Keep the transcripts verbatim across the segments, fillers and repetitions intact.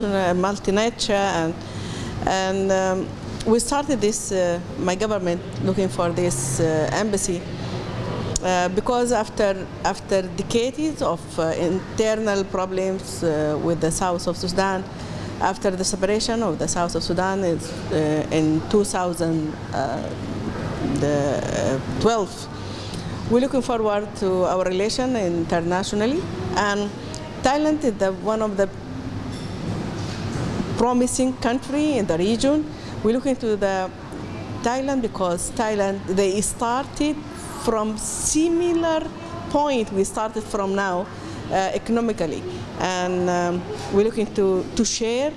multi-nature, and and um, we started this, uh, my government looking for this uh, embassy uh, because after after decades of uh, internal problems uh, with the south of Sudan, after the separation of the south of Sudan is, uh, in two thousand twelve, we're looking forward to our relation internationally, and Thailand is the, one of the promising country in the region. We look into the Thailand because Thailand, they started from similar point we started from now uh, economically, and um, we're looking to, to share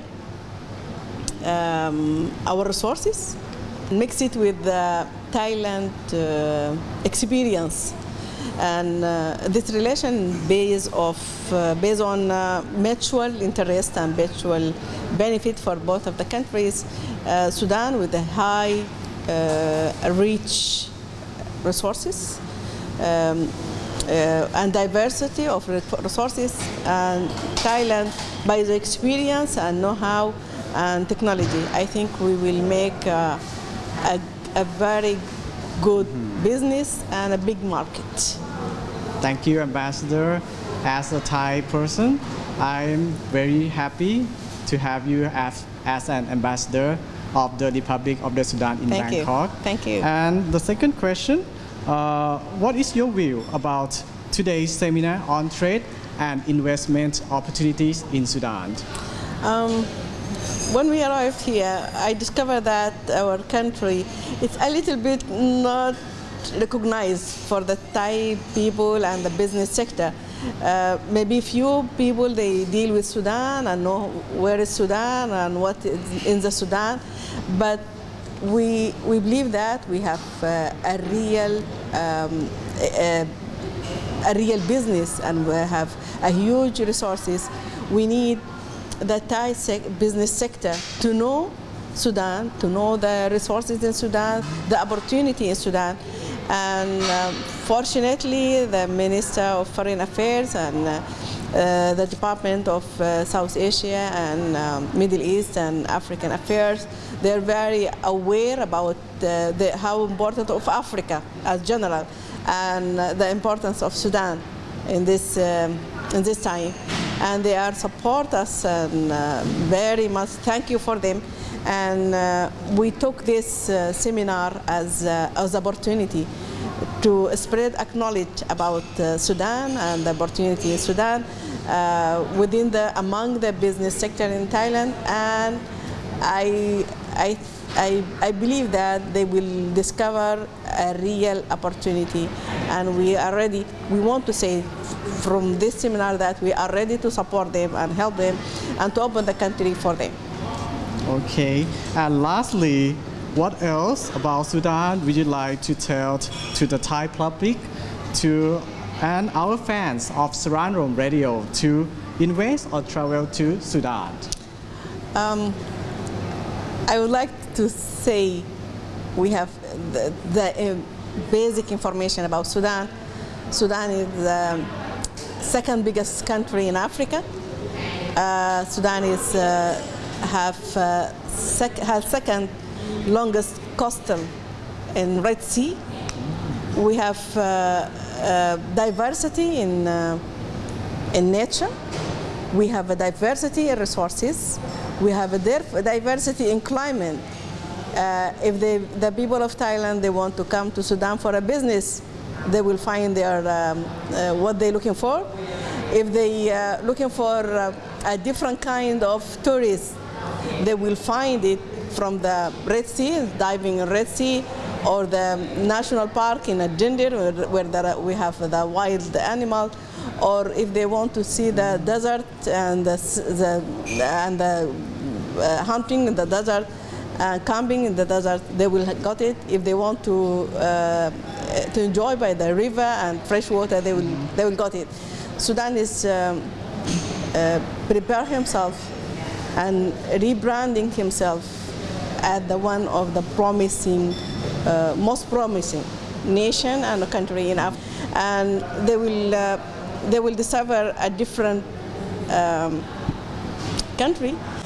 um, our resources, mix it with the Thailand uh, experience. And uh, this relation based of uh, based on uh, mutual interest and mutual benefit for both of the countries. Uh, Sudan with the high, uh, rich resources um, uh, and diversity of resources, and Thailand by the experience and know-how and technology. I think we will make uh, a, a very good business and a big market. Thank you, Ambassador. As a Thai person, I'm very happy to have you as, as an ambassador of the Republic of the Sudan in Thank Bangkok. You. Thank you. And the second question, uh, what is your view about today's seminar on trade and investment opportunities in Sudan? Um, When we arrived here, I discovered that our country is a little bit not recognized for the Thai people and the business sector. Uh, maybe few people, they deal with Sudan and know where is Sudan and what is in the Sudan, but we, we believe that we have uh, a real um, a, a real business, and we have a huge resources. We need the Thai sec business sector to know Sudan, to know the resources in Sudan, the opportunity in Sudan. And um, fortunately, the Minister of Foreign Affairs and uh, uh, the Department of uh, South Asia and um, Middle East and African Affairs, they're very aware about uh, the, how important of Africa as general, and uh, the importance of Sudan in this, um, in this time. And they are support us, and uh, very much thank you for them. And uh, we took this uh, seminar as uh, as opportunity to spread knowledge about uh, Sudan and the opportunity in Sudan uh, within the among the business sector in Thailand. And I I I, I believe that they will discover a real opportunity, and we are ready. We want to say from this seminar that we are ready to support them and help them and to open the country for them. Okay, and lastly, what else about Sudan would you like to tell to the Thai public to and our fans of Saran Room Radio to invest or travel to Sudan? Um, I would like to say we have the, the uh, basic information about Sudan. Sudan is the second biggest country in Africa. Uh, Sudan is uh, have uh, sec has second longest coastal in Red Sea. We have uh, uh, diversity in uh, in nature. We have a diversity in resources. We have a diversity in climate. Uh, if they, the people of Thailand, they want to come to Sudan for a business, they will find their, um, uh, what they're looking for. If they are uh, looking for uh, a different kind of tourists, they will find it from the Red Sea, diving in Red Sea, or the national park in Adindir, where, where there, we have the wild animal. Or if they want to see the desert and the, the, and the uh, hunting in the desert, Uh, camping in the desert, they will got it. If they want to uh, to enjoy by the river and fresh water, they will they will got it. Sudan is um, uh, prepare himself and rebranding himself as the one of the promising, uh, most promising nation and a country in Africa, and they will uh, they will discover a different um, country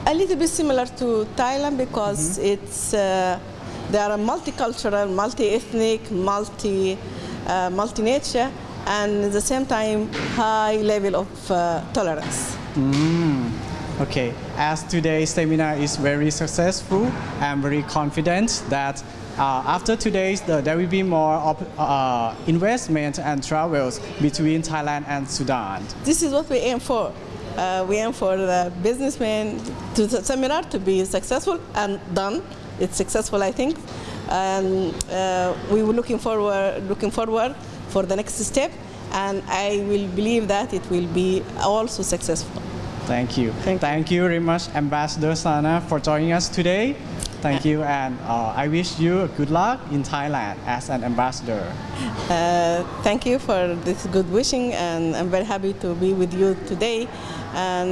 A little bit similar to Thailand because mm-hmm. it's uh, they are a multicultural, multi-ethnic, multi uh, multi-nature, and at the same time high level of uh, tolerance. Mm. Okay, as today's seminar is very successful, I'm very confident that uh, after today's the, there will be more op, uh, investment and travels between Thailand and Sudan. This is what we aim for. Uh, we aim for the businessmen to the seminar to be successful and done. It's successful, I think, and uh, we were looking forward, looking forward for the next step, and I will believe that it will be also successful. Thank you. Thank, Thank you very much, Ambassador Sana, for joining us today. Thank you, and uh, I wish you good luck in Thailand as an ambassador. Uh, thank you for this good wishing, and I'm very happy to be with you today, and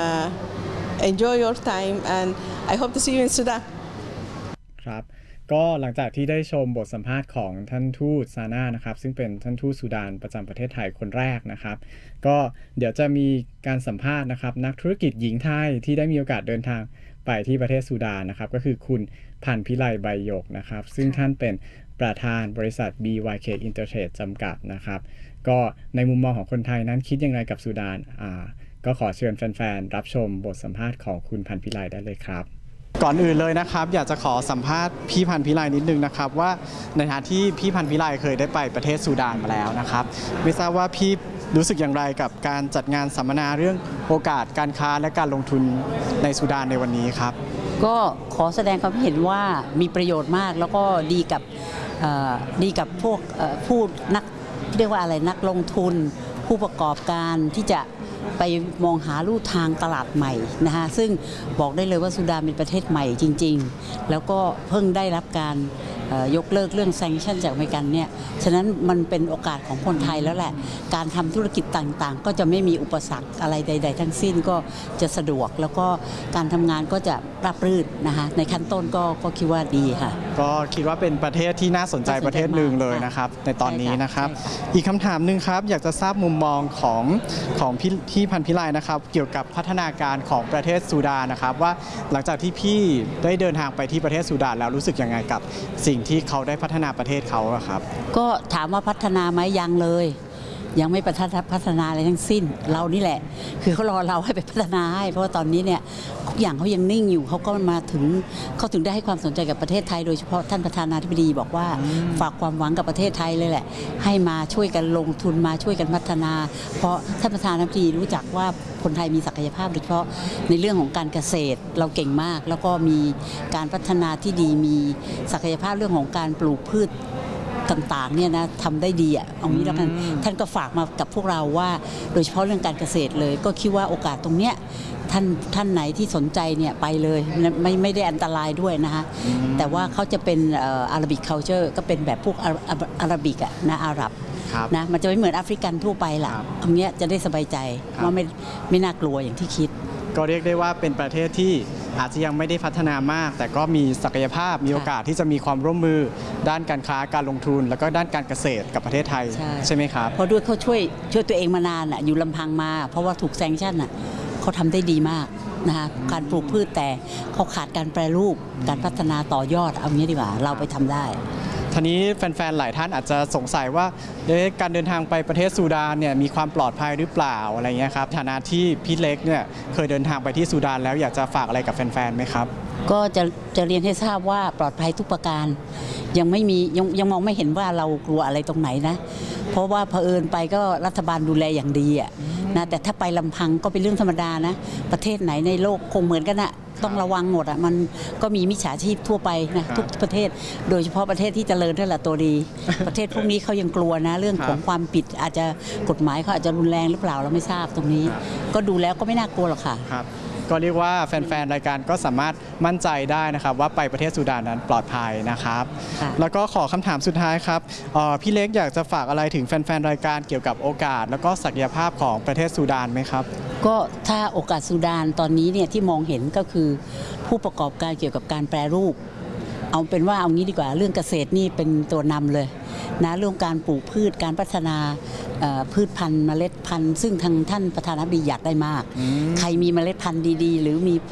uh, enjoy your time, and I hope to see you in Sudan. ครับก็หลังจากที่ได้ชมบทสัมภาษณ์ของท่านทูตซาน่านะครับซึ่งเป็นท่านทูตสุดานประจำประเทศไทยคนแรกนะครับก็เดี๋ยวจะมีการสัมภาษณ์นะครับนักธุรกิจหญิงไทยที่ได้มีโอกาสเดินทางไปที่ประเทศสุดานนะครับก็คือคุณพันพิไลใบหยกนะครับซึ่งท่านเป็นประธานบริษัท บี วาย เค Intertrade จำกัดนะครับก็ในมุมมองของคนไทยนั้นคิดอย่างไรกับสุดานอ่าก็ขอเชิญแฟนๆรับชมบทสัมภาษณ์ของคุณพันพิไลได้เลยครับก่อนอื่นเลยนะครับอยากจะขอสัมภาษณ์พี่พันพิไลนิดนึงนะครับว่าในฐานะที่พี่พันพิไลเคยได้ไปประเทศสุดานมาแล้วนะครับไม่ทราบว่าพี่รู้สึกอย่างไรกับการจัดงานสัมมนาเรื่องโอกาสการค้าและการลงทุนในสุดานในวันนี้ครับก็ขอแสดงความเห็นว่ามีประโยชน์มากแล้วก็ดีกับดีกับพวกผู้นักเรียกว่าอะไรนักลงทุนผู้ประกอบการที่จะไปมองหาลู่ทางตลาดใหม่นะฮะซึ่งบอกได้เลยว่าสุดานเป็นประเทศใหม่จริงๆแล้วก็เพิ่งได้รับการยกเลิกเรื่องแซงชั่นจากอเมริกันเนี่ยฉะนั้นมันเป็นโอกาสของคนไทยแล้วแหละการทำธุรกิจต่างๆก็จะไม่มีอุปสรรคอะไรใดๆทั้งสิ้นก็จะสะดวกแล้วก็การทำงานก็จะราบรื่นนะคะในขั้นต้นก็ก็คิดว่าดีค่ะก็คิดว่าเป็นประเทศที่น่าสนใจประเทศหนึ่งเลยนะครับในตอนนี้นะครับอีกคำถามหนึ่งครับอยากจะทราบมุมมองของของพี่ที่พันพิไลนะครับเกี่ยวกับพัฒนาการของประเทศสุดานนะครับว่าหลังจากที่พี่ได้เดินทางไปที่ประเทศสุดานแล้วรู้สึกยังไงกับสิ่งที่เขาได้พัฒนาประเทศเขาครับก็ถามว่าพัฒนาไหมยังเลยยังไม่พัฒนาอะไรทั้งสิ้นเรานี่แหละคือเขารอเราให้ไปพัฒนาให้เพราะว่าตอนนี้เนี่ยทุกอย่างเขายังนิ่งอยู่เขาก็มาถึงเขาถึงได้ให้ความสนใจกับประเทศไทยโดยเฉพาะท่านประธานาธิบดีบอกว่าฝากความหวังกับประเทศไทยเลยแหละให้มาช่วยกันลงทุนมาช่วยกันพัฒนาเพราะท่านประธานาธิบดีรู้จักว่าคนไทยมีศักยภาพโดยเฉพาะในเรื่องของการเกษตรเราเก่งมากแล้วก็มีการพัฒนาที่ดีมีศักยภาพเรื่องของการปลูกพืชต่างๆเนี่ยนะทำได้ดีอ่ะเอางี้แล้วกันท่านก็ฝากมากับพวกเราว่าโดยเฉพาะเรื่องการเกษตรเลยก็คิดว่าโอกาสตรงเนี้ยท่านท่านไหนที่สนใจเนี่ยไปเลยไม่ไม่ได้อันตรายด้วยนะคะแต่ว่าเขาจะเป็นอาราบิกคัลเจอร์ก็เป็นแบบพวกอาราบิกอ่ะนะอาหรับนะมันจะไม่เหมือนแอฟริกันทั่วไปล่ะตรงเนี้ยจะได้สบายใจว่าไม่ไม่น่ากลัวอย่างที่คิดก็เรียกได้ว่าเป็นประเทศที่อาจจะยังไม่ได้พัฒนามากแต่ก็มีศักยภาพมีโอกาสที่จะมีความร่วมมือด้านการค้าการลงทุนแล้วก็ด้านการเกษตรกับประเทศไทยใช่ไหมครับเพราะด้วยเขาช่วยช่วยตัวเองมานานอ่ะอยู่ลำพังมาเพราะว่าถูกแซงชั่นอ่ะเขาทำได้ดีมากนะคะการปลูกพืชแต่เขาขาดการแปรรูปการพัฒนาต่อยอดเอางี้ดีกว่าเราไปทำได้ทีนี้แฟนๆหลายท่านอาจจะสงสัยว่าการเดินทางไปประเทศสุดานเนี่ยมีความปลอดภัยหรือเปล่าอะไรเงี้ยครับฐานะที่พี่เล็กเนี่ยเคยเดินทางไปที่สุดานแล้วอยากจะฝากอะไรกับแฟนๆไหมครับก็จะจะเรียนให้ทราบว่าปลอดภัยทุกประการยังไม่มียังยังมองไม่เห็นว่าเรากลัวอะไรตรงไหนนะเพราะว่าเผอิญไปก็รัฐบาลดูแลอย่างดีอ่ะนะแต่ถ้าไปลำพังก็เป็นเรื่องธรรมดานะประเทศไหนในโลกคงเหมือนกันนะต้องระวังหมดอ่ะมันก็มีมิจฉาชีพทั่วไปนะทุกประเทศโดยเฉพาะประเทศที่เจริญนั่นแหละตัวดีประเทศพวกนี้เขายังกลัวนะเรื่องของความผิดอาจจะกฎหมายเขาอาจจะรุนแรงหรือเปล่าเราไม่ทราบตรงนี้ก็ดูแล้วก็ไม่น่ากลัวหรอกค่ะก็เรียกว่าแฟนๆรายการก็สามารถมั่นใจได้นะครับว่าไปประเทศสุดานนั้นปลอดภัยนะครับแล้วก็ขอคำถามสุดท้ายครับพี่เล็กอยากจะฝากอะไรถึงแฟนๆรายการเกี่ยวกับโอกาสแล้วก็ศักยภาพของประเทศสุดานไหมครับก็ถ้าโอกาสสุดานตอนนี้เนี่ยที่มองเห็นก็คือผู้ประกอบการเกี่ยวกับการแปรรูปเอาเป็นว่าเอางี้ดีกว่าเรื่องเกษตรนี่เป็นตัวนำเลยนะเรื่องการปลูกพืชการพัฒนาพืชพันธุ์เมล็ดพันธุ์ซึ่งทางท่านประธานาธิบดีอยากได้มากใครมีเมล็ดพันธุ์ดีๆหรือมี